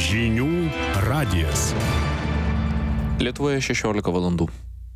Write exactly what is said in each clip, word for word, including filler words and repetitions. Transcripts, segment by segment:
Žinių radijas. Lietuvoje šešiolika valandų.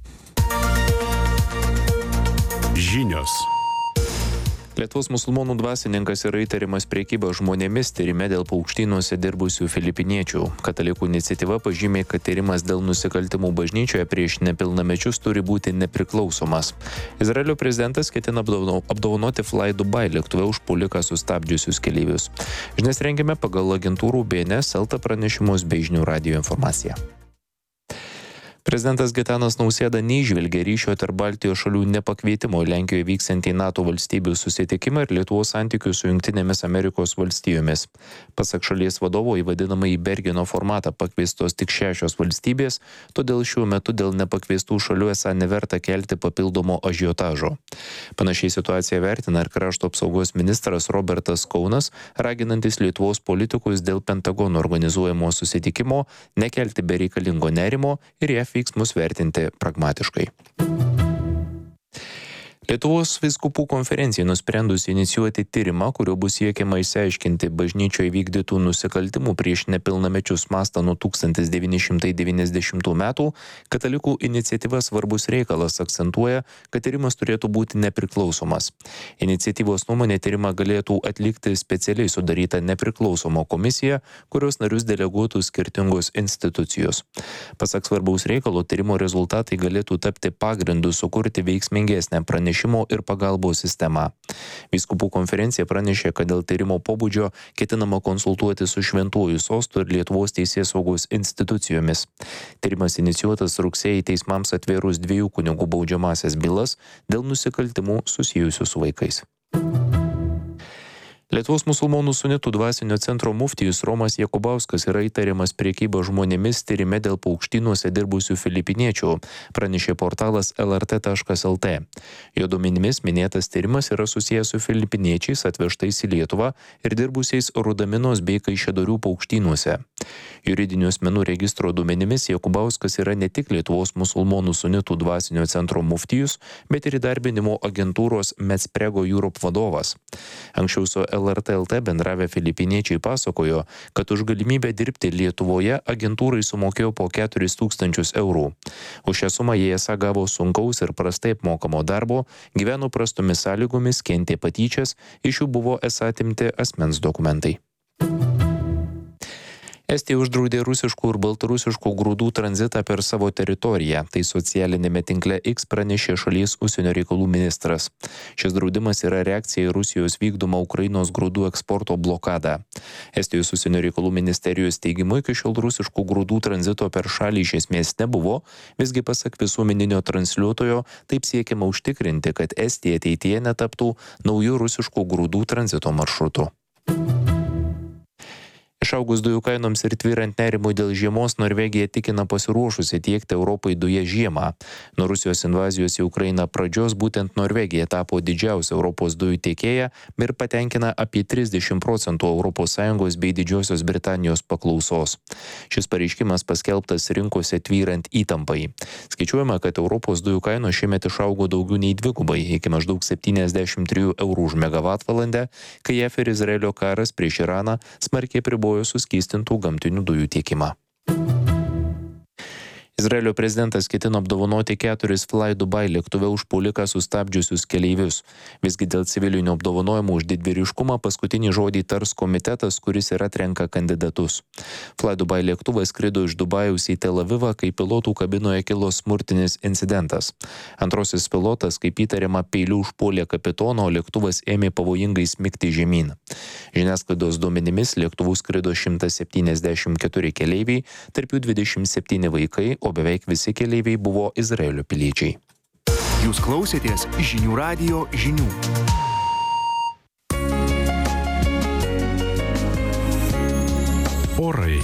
Žinios. Lietuvos musulmonų dvasininkas yra įtariamas prekyba žmonėmis tyrime dėl paukštynuose dirbusių filipiniečių. Katalikų iniciatyva pažymė, kad tyrimas dėl nusikaltimų bažnyčioje prieš nepilnamečius turi būti nepriklausomas. Izraelio prezidentas ketina apdovanoti Fly Dubai lėktuve užpuoliką sustabdžiusius keleivius. Žinias rengiame pagal agentūrų B N S, Elta pranešimus bei Žinių radijo informaciją. Prezidentas Gitanas Nausėda neįžvelgia ryšio tarp Baltijos šalių nepakvietimo Lenkijoje vyksiantį NATO valstybių susitikimą ir Lietuvos santykių su Jungtinėmis Amerikos valstijomis. Pasak šalies vadovo, į vadinamąjį Bergeno formatą pakviestos tik šešios valstybės, todėl šiuo metu dėl nepakviestų šalių esą neverta kelti papildomo ažiotažo. Panašiai situaciją vertina ir krašto apsaugos ministras Robertas Kaunas, raginantis Lietuvos politikus dėl Pentagono organizuojamo susitikimo nekelti bereikalingo nerimo ir jav veiksmus vertinti pragmatiškai. Lietuvos vyskupų konferencijai nusprendus inicijuoti tyrimą, kuriuo bus siekiama išsiaiškinti bažnyčioje vykdytų nusikaltimų prieš nepilnamečius mastą nuo tūkstantis devyni šimtai devyniasdešimtų metų, katalikų iniciatyva Svarbus reikalas akcentuoja, kad tyrimas turėtų būti nepriklausomas. Iniciatyvos nuomonė tyrimą galėtų atlikti specialiai sudaryta nepriklausoma komisija, kurios narius deleguotų skirtingos institucijos. Pasak Svarbaus reikalo, tyrimo rezultatai galėtų tapti pagrindu sukurti veiksmingesnę pranešimą ir pagalbos sistemą. Vyskupų konferencija pranešė, kad dėl tyrimo pobūdžio ketinama konsultuoti su Šventuoju sostu ir Lietuvos teisėsaugos institucijomis. Tyrimas inicijuotas rugsėjį teismams atvėrus dviejų kunigų baudžiamąsias bylas dėl nusikaltimų susijusių su vaikais. Lietuvos musulmonų sunitų dvasinio centro muftijus Romas Jakubauskas yra įtariamas prekyba žmonėmis tyrime dėl paukštynuose dirbusių filipiniečių, pranešė portalas L R T taškas L T. Jo duomenimis minėtas tyrimas yra susijęs su filipiniečiais atvežtais į Lietuvą ir dirbusiais Rudaminos bei Kaišiadorių paukštynuose. Juridinių asmenų registro duomenimis Jakubauskas yra ne tik Lietuvos musulmonų sunitų dvasinio centro muftijus, bet ir įdarbinimo agentūros Metsprego Europe vadovas. Anksčiau su L R T L T bendravę filipiniečiai pasakojo, kad už galimybę dirbti Lietuvoje agentūrai sumokėjo po keturis tūkstančius eurų. Už šią sumą jie esą gavo sunkaus ir prastai apmokamo darbo, gyveno prastomis sąlygomis, kentė patyčias, iš jų buvo esą atimti asmens dokumentai. Estija uždraudė rusiškų ir baltarusiškų grūdų tranzitą per savo teritoriją, tai socialinėme tinkle X pranešė šalies užsienio reikalų ministras. Šis draudimas yra reakcija į Rusijos vykdomą Ukrainos grūdų eksporto blokadą. Estijos užsienio reikalų ministerijos teigimu iki šiol rusiškų grūdų tranzito per šalį iš esmės nebuvo, visgi pasak visuomeninio transliuotojo, taip siekiama užtikrinti, kad Estija ateityje netaptų naujų rusiškų grūdų tranzito maršrutų. Išaugus dujų kainoms ir tvyrant nerimui dėl žiemos, Norvegija tikina pasiruošusi tiekti Europai dujas žiemą. Nuo Rusijos invazijos į Ukrainą pradžios būtent Norvegija tapo didžiausia Europos dujų tiekėja ir patenkina apie trisdešimt procentų Europos Sąjungos bei Didžiosios Britanijos paklausos. Šis pareiškimas paskelbtas rinkose tvyrant įtampai. Skaičiuojama, kad Europos dujų kainos šiemet išaugo daugiau nei dvigubai, iki maždaug septyniasdešimt trijų eurų už megavatvalandę, kai jav ir Izraelio karas prieš Iraną smarkiai pribojo suskystintų gamtinių dujų tiekimą. Izraelio prezidentas ketino apdovanoti keturis Fly Dubai lėktuve užpuoliką sustabdžiusius keleivius. Visgi dėl civilinių apdovanojimų už didvyriškumą paskutinį žodį tars komitetas, kuris ir atrenka kandidatus. Fly Dubai lėktuvas skrido iš Dubajaus į Tel Avivą, kai pilotų kabinoje kilo smurtinis incidentas. Antrosis pilotas, kaip įtariama, peiliu užpuolė kapitoną, o lėktuvas ėmė pavojingai smigti žemyn. Žiniasklaidos duomenimis lėktuvų skrido šimtas septyniasdešimt keturi keleiviai, tarp jų dvidešimt septyni vaikai, o beveik visi keleiviai buvo Izraelio piliečiai. Jūs klausėtės Žinių radijo žinių. Orai.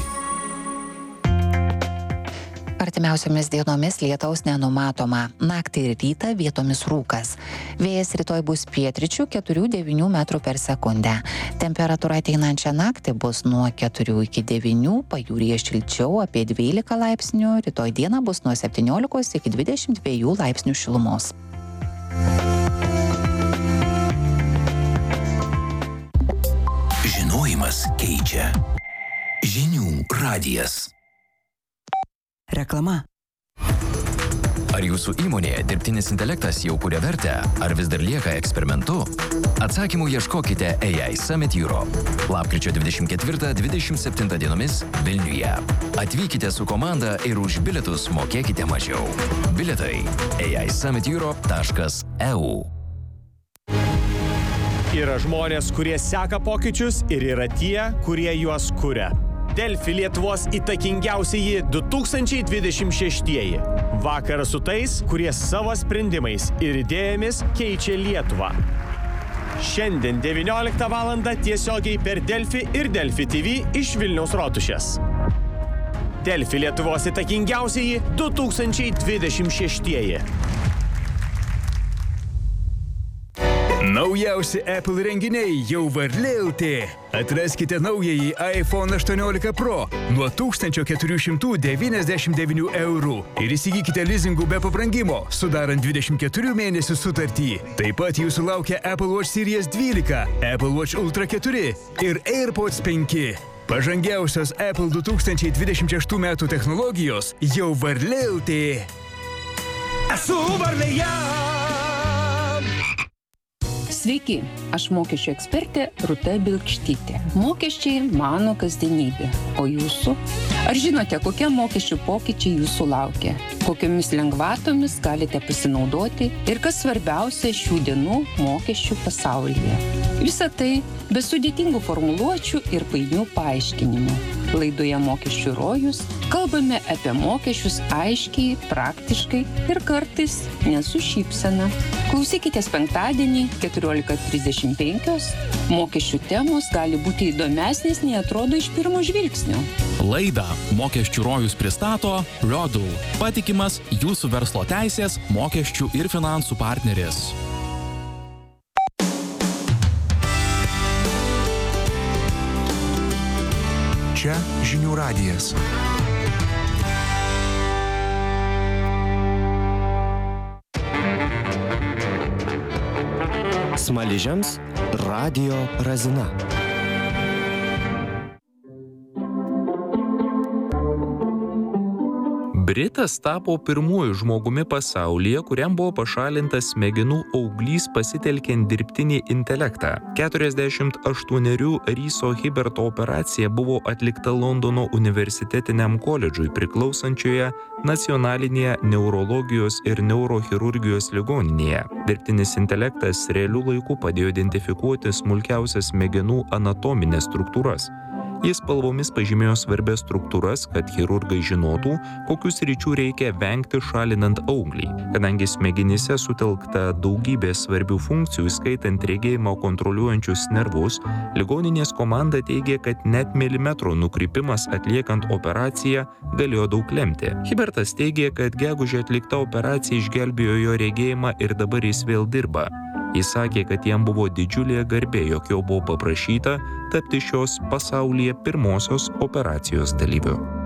Artimiausiomis dienomis lietaus nenumatoma. Naktį ir rytą vietomis rūkas. Vėjas rytoj bus pietryčių keturių devynių metrų per sekundę. Temperatūra ateinančią naktį bus nuo keturių iki devynių, pajūryje šilčiau apie dvylika laipsnių, rytoj dieną bus nuo septyniolikos iki dvidešimt dviejų laipsnių šilumos. Žinojimas keičia. Žinių radijas. Reklama. Ar jūsų įmonėje dirbtinis intelektas jau kuria vertę, ar vis dar lieka eksperimentu? Atsakymų ieškokite A I Summit Europe. Lapkričio dvidešimt ketvirtą dvidešimt septintą dienomis Vilniuje. Atvykite su komanda ir už bilietus mokėkite mažiau. Bilietai A I Summit Europe taškas E U. Yra žmonės, kurie seka pokyčius ir yra tie, kurie juos kuria. Delfi Lietuvos įtakingiausieji du tūkstančiai dvidešimt šeštieji. Vakaras su tais, kurie savo sprendimais ir idėjomis keičia Lietuvą. Šiandien devynioliktą valandą tiesiogiai per Delfi ir Delfi T V iš Vilniaus rotušės. Delfi Lietuvos įtakingiausieji du tūkstančiai dvidešimt šeštieji. Naujausi Apple renginiai jau Varlė L T. Atraskite naująjį iPhone aštuoniolika Pro nuo tūkstančio keturių šimtų devyniasdešimt devynių eurų ir įsigykite lizingų be pabrangimo, sudarant dvidešimt keturių mėnesių sutartį. Taip pat jūsų laukia Apple Watch Series dvylika, Apple Watch Ultra keturi ir AirPods penki. Pažangiausios Apple du tūkstančiai dvidešimt šeštų metų technologijos jau Varlė L T. Esu Varlėje! Sveiki, aš mokesčių ekspertė Rūta Bilkštytė. Mokesčiai mano kasdienybė, o jūsų? Ar žinote, kokie mokesčių pokyčiai jūsų laukia? Kokiomis lengvatomis galite pasinaudoti ir kas svarbiausia šių dienų mokesčių pasaulyje? Visa tai be sudėtingų formuluočių ir painių paaiškinimų. Laidoje Mokesčių rojus kalbame apie mokesčius aiškiai, praktiškai ir kartais ne su šypsena. Klausykitės penktadienį keturiolika trisdešimt penkios. Mokesčių temos gali būti įdomesnės, nei atrodo iš pirmo žvilgsnio. Laidą Mokesčių rojus pristato Rodul, patikimas jūsų verslo teisės, mokesčių ir finansų partneris. Čia Žinių radijas. Smaližiams radijo razina. Britas tapo pirmuoju žmogumi pasaulyje, kuriam buvo pašalintas smegenų auglys pasitelkiant dirbtinį intelektą. keturiasdešimt aštuonerių Ryso Hiberto operacija buvo atlikta Londono universitetiniam koledžui priklausančioje Nacionalinėje neurologijos ir neurochirurgijos ligoninėje. Dirbtinis intelektas realiu laiku padėjo identifikuoti smulkiausias smegenų anatomines struktūras. Jis spalvomis pažymėjo svarbias struktūras, kad chirurgai žinotų, kokius sričių reikia vengti šalinant auglį. Kadangi smegenyse sutelkta daugybė svarbių funkcijų, skaitant regėjimą kontroliuojančius nervus, ligoninės komanda teigė, kad net milimetro nukrypimas atliekant operaciją galėjo daug lemti. Hibertas teigė, kad gegužę atlikta operacija išgelbėjo jo regėjimą ir dabar jis vėl dirba. Jis sakė, kad jam buvo didžiulė garbė, jog jo buvo paprašyta tapti šios pasaulyje pirmosios operacijos dalyviu.